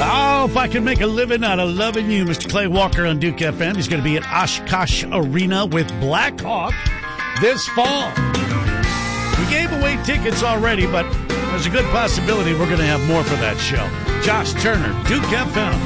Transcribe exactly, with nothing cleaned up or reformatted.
Oh, if I could make a living out of loving you, Mister Clay Walker on Duke F M. He's going to be at Oshkosh Arena with Black Hawk this fall. We gave away tickets already, but there's a good possibility we're going to have more for that show. Josh Turner, Duke F M.